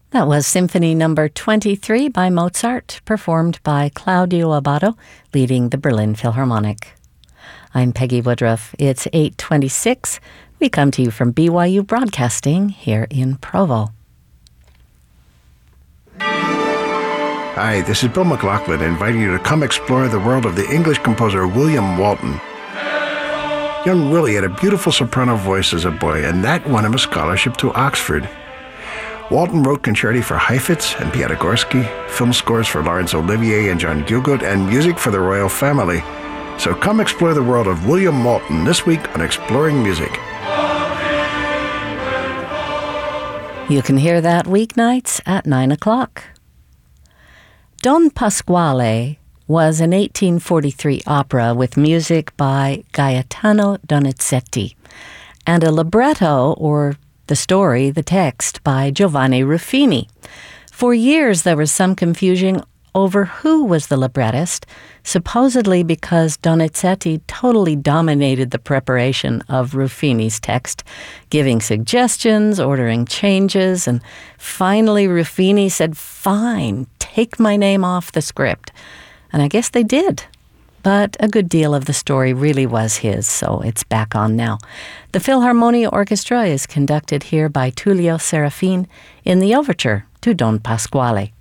That was Symphony Number 23 by Mozart, performed by Claudio Abbado, leading the Berlin Philharmonic. I'm Peggy Woodruff. It's 8:26. We come to you from BYU Broadcasting here in Provo. Hi, this is Bill McLaughlin inviting you to come explore the world of the English composer William Walton. Young Willie had a beautiful soprano voice as a boy, and that won him a scholarship to Oxford. Walton wrote concerti for Heifetz and Piatigorsky, film scores for Laurence Olivier and John Gielgud, and music for the royal family. So come explore the world of William Walton this week on Exploring Music. You can hear that weeknights at 9 o'clock. Don Pasquale was an 1843 opera with music by Gaetano Donizetti and a libretto, or the story, the text, by Giovanni Ruffini. For years there was some confusion over who was the librettist, supposedly because Donizetti totally dominated the preparation of Ruffini's text, giving suggestions, ordering changes, and finally Ruffini said, "Fine, take my name off the script." And I guess they did. But a good deal of the story really was his, so it's back on now. The Philharmonia Orchestra is conducted here by Tullio Serafin in the overture to Don Pasquale.